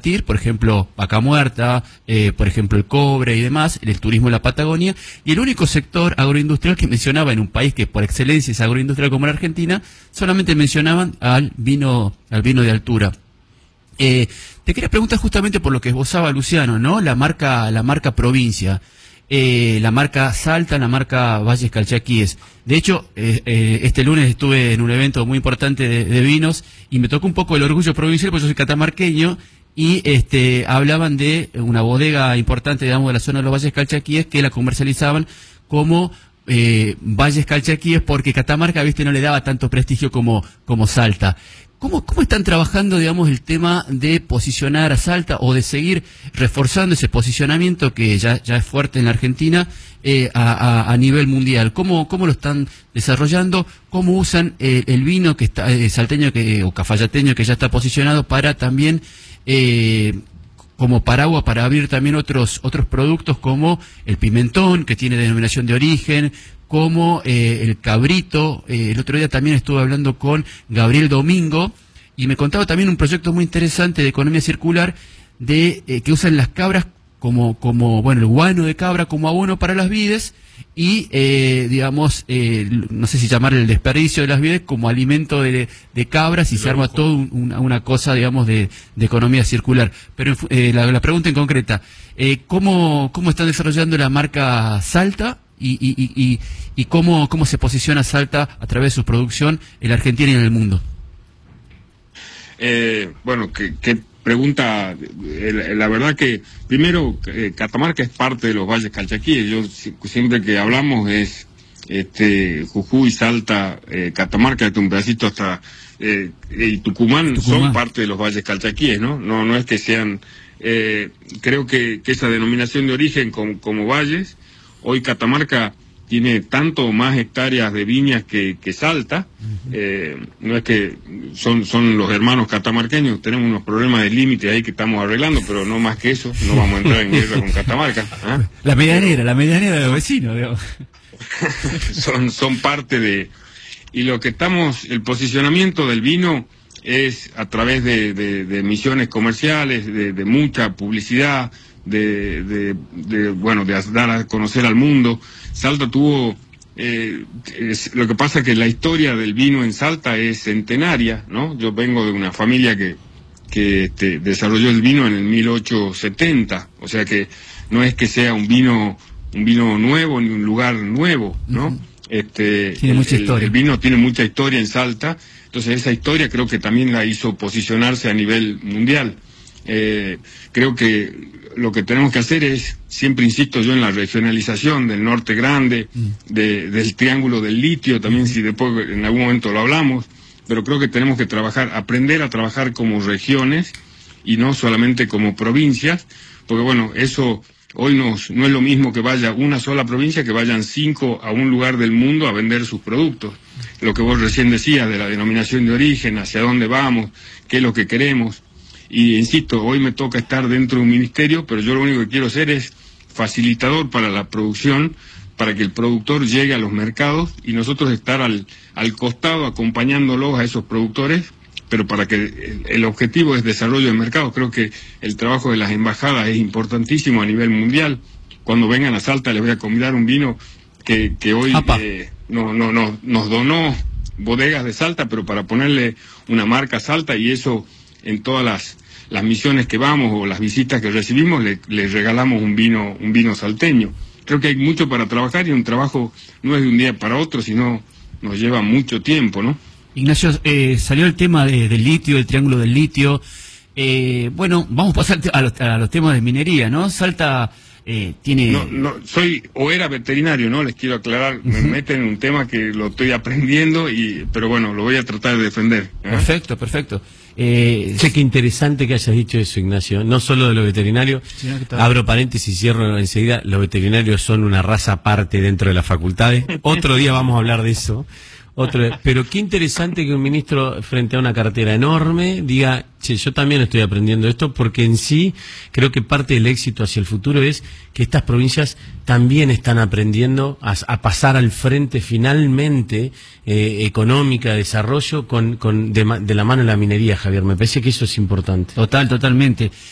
invertir, por ejemplo, Vaca Muerta, por ejemplo, el cobre y demás, el turismo en la Patagonia, y el único sector agroindustrial que mencionaba en un país que por excelencia es agroindustrial como la Argentina, solamente mencionaban al vino de altura. Te quería preguntar justamente por lo que esbozaba Luciano, ¿no? La marca provincia. La marca Salta, la marca Valles Calchaquíes. De hecho, este lunes estuve en un evento muy importante de vinos y me tocó un poco el orgullo provincial, porque yo soy catamarqueño, y hablaban de una bodega importante, digamos, de la zona de los Valles Calchaquíes, que la comercializaban como Valles Calchaquíes, porque Catamarca, viste, no le daba tanto prestigio como Salta. ¿Cómo están trabajando, digamos, el tema de posicionar a Salta o de seguir reforzando ese posicionamiento que ya es fuerte en la Argentina a nivel mundial? ¿Cómo lo están desarrollando? ¿Cómo usan el vino que está salteño o cafayateño que ya está posicionado para también como paraguas para abrir también otros productos como el pimentón, que tiene denominación de origen, como el cabrito? El otro día también estuve hablando con Gabriel Domingo y me contaba también un proyecto muy interesante de economía circular de que usan las cabras como el guano de cabra como abono para las vides y digamos, no sé si llamarle el desperdicio de las vides como alimento de cabras, y se arma todo una cosa, digamos, de economía circular. Pero la pregunta en concreta, ¿cómo están desarrollando la marca Salta? Y cómo se posiciona Salta a través de su producción en la Argentina y en el mundo. Bueno, qué pregunta. La verdad que, primero, Catamarca es parte de los Valles Calchaquíes. Yo siempre que hablamos es Jujuy, Salta, Catamarca, un pedacito hasta y Tucumán son parte de los Valles Calchaquíes, ¿no? No es que sean... creo que esa denominación de origen como valles. Hoy Catamarca tiene tanto más hectáreas de viñas que Salta. No es que son los hermanos catamarqueños, tenemos unos problemas de límite ahí que estamos arreglando, pero no más que eso, no vamos a entrar en guerra con Catamarca. ¿Ah? La medianera de los vecinos, digamos. son parte de... Y lo que el posicionamiento del vino es a través de misiones comerciales, de mucha publicidad, de dar a conocer al mundo. Salta tuvo, lo que pasa es que la historia del vino en Salta es centenaria, ¿no? Yo vengo de una familia que desarrolló el vino en el 1870, o sea que no es que sea un vino nuevo ni un lugar nuevo, ¿no? Tiene mucha historia. El vino tiene mucha historia en Salta, entonces esa historia creo que también la hizo posicionarse a nivel mundial. Creo que lo que tenemos que hacer es, siempre insisto yo en la regionalización del norte grande, del triángulo del litio, también si después en algún momento lo hablamos, pero creo que tenemos que aprender a trabajar como regiones y no solamente como provincias, porque bueno, eso hoy no es lo mismo que vaya una sola provincia, que vayan 5 a un lugar del mundo a vender sus productos. Lo que vos recién decías de la denominación de origen, hacia dónde vamos, qué es lo que queremos. Y insisto, hoy me toca estar dentro de un ministerio, pero yo lo único que quiero hacer es facilitador para la producción, para que el productor llegue a los mercados y nosotros estar al costado acompañándolos a esos productores, pero para que el objetivo es desarrollo de mercados. Creo que el trabajo de las embajadas es importantísimo a nivel mundial. Cuando vengan a Salta les voy a convidar un vino que hoy nos donó Bodegas de Salta, pero para ponerle una marca Salta, y eso en todas las misiones que vamos o las visitas que recibimos le regalamos un vino salteño. Creo que hay mucho para trabajar, y un trabajo no es de un día para otro, sino nos lleva mucho tiempo, ¿no? Ignacio, salió el tema del litio, el triángulo del litio. Bueno, vamos a pasar a los temas de minería, ¿no? Salta tiene... No, era veterinario, ¿no? Les quiero aclarar, me meten en un tema que lo estoy aprendiendo, pero bueno, lo voy a tratar de defender. Perfecto. Sé que interesante que hayas dicho eso, Ignacio, no solo de los veterinarios. Abro paréntesis y cierro enseguida. Los veterinarios son una raza aparte dentro de las facultades. Otro día vamos a hablar de eso. Pero qué interesante que un ministro, frente a una cartera enorme, diga: che, yo también estoy aprendiendo esto, porque en sí creo que parte del éxito hacia el futuro es que estas provincias también están aprendiendo a pasar al frente finalmente económica, de desarrollo, de la mano de la minería, Javier. Me parece que eso es importante. Totalmente.